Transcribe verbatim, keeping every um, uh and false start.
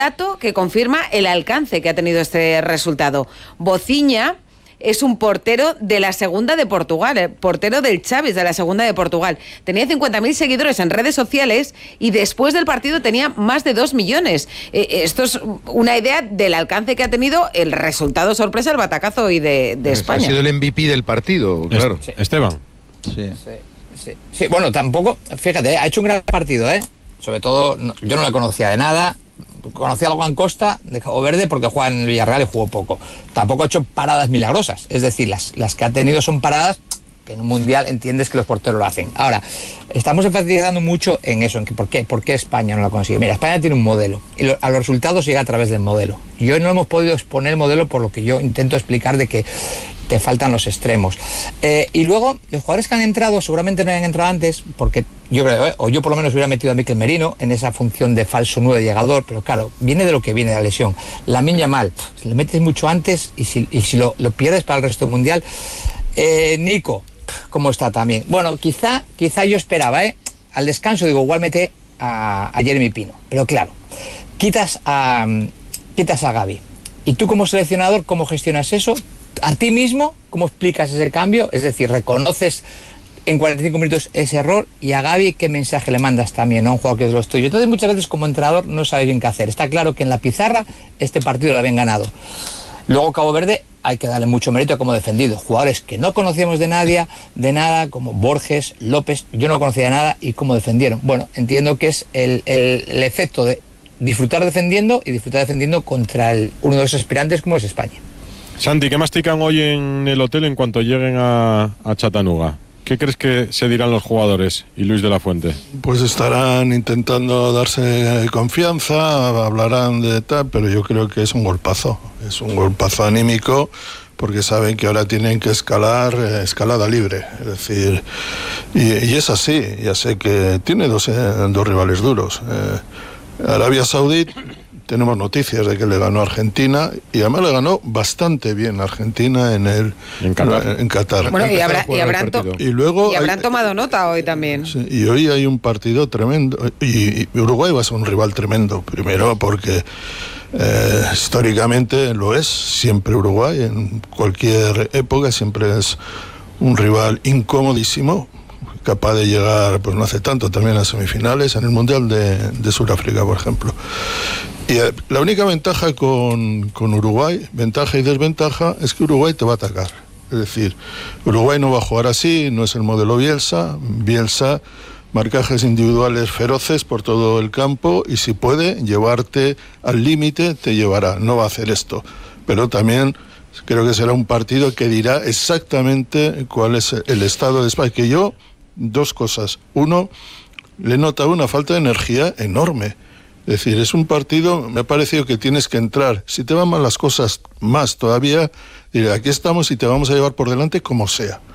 dato que confirma el alcance que ha tenido este resultado. Bociña es un portero de la segunda de Portugal, eh, portero del Chaves de la segunda de Portugal. Tenía cincuenta mil seguidores en redes sociales y después del partido tenía más de dos millones. Eh, esto es una idea del alcance que ha tenido el resultado sorpresa, el batacazo hoy de, de España. Ha sido el M V P del partido, claro. Sí. Esteban. Sí. Sí, sí, sí. Bueno, tampoco, fíjate, ha hecho un gran partido, ¿eh? Sobre todo, no, yo no la conocía de nada. Conocía a Juan Costa de Cabo Verde porque juega en el Villarreal y jugó poco. Tampoco ha hecho paradas milagrosas. Es decir, las, las que ha tenido son paradas que en un mundial entiendes que los porteros lo hacen. Ahora, estamos enfatizando mucho en eso, en que por qué, por qué España no lo consigue. Mira, España tiene un modelo y lo, a los resultados llega a través del modelo. Y hoy no hemos podido exponer el modelo por lo que yo intento explicar de que te faltan los extremos. Eh, y luego, los jugadores que han entrado seguramente no habían entrado antes, porque yo creo, eh, o yo por lo menos hubiera metido a Mikel Merino en esa función de falso nueve llegador, pero claro, viene de lo que viene de la lesión. Lamine Yamal, si le metes mucho antes y si, y si lo, lo pierdes para el resto del mundial. Eh, Nico, ¿cómo está también? Bueno, quizá, quizá yo esperaba, ¿eh? Al descanso, digo, igual mete a, a Jeremy Pino, pero claro, quitas a, quitas a Gavi. ¿Y tú como seleccionador cómo gestionas eso? A ti mismo, ¿cómo explicas ese cambio? Es decir, reconoces en cuarenta y cinco minutos ese error, y a Gavi, ¿qué mensaje le mandas también a un jugador que es de los tuyos? Entonces, muchas veces como entrenador no sabes bien qué hacer. Está claro que en la pizarra este partido lo habían ganado. Luego Cabo Verde hay que darle mucho mérito a cómo defendido. Jugadores que no conocíamos de nadie, de nada, como Borges, López, yo no conocía de nada, y cómo defendieron. Bueno, entiendo que es el, el, el efecto de disfrutar defendiendo y disfrutar defendiendo contra el, uno de los aspirantes como es España. Santi, ¿qué mastican hoy en el hotel en cuanto lleguen a, a Chattanooga? ¿Qué crees que se dirán los jugadores y Luis de la Fuente? Pues estarán intentando darse confianza, hablarán de tal, pero yo creo que es un golpazo, es un golpazo anímico, porque saben que ahora tienen que escalar eh, escalada libre, es decir, y, y es así. Ya sé que tiene dos, eh, dos rivales duros. Eh, Arabia Saudí, tenemos noticias de que le ganó a Argentina, y además le ganó bastante bien a Argentina en el en Qatar. En Qatar. Bueno, y, habrá, y, habrán, to y, luego y habrán hay, tomado nota hoy también. Sí, y hoy hay un partido tremendo, y, y Uruguay va a ser un rival tremendo, primero porque eh, históricamente lo es, siempre Uruguay, en cualquier época siempre es un rival incomodísimo, capaz de llegar, pues no hace tanto, también a semifinales en el Mundial de, de Sudáfrica, por ejemplo. Y eh, la única ventaja con, con Uruguay, ventaja y desventaja, es que Uruguay te va a atacar. Es decir, Uruguay no va a jugar así, no es el modelo Bielsa. Bielsa, marcajes individuales feroces por todo el campo, y si puede llevarte al límite, te llevará. No va a hacer esto. Pero también creo que será un partido que dirá exactamente cuál es el estado de España. Que yo, dos cosas. Uno, le he notado una falta de energía enorme. Es decir, es un partido, me ha parecido que tienes que entrar, si te van mal las cosas más todavía, diré, aquí estamos y te vamos a llevar por delante como sea.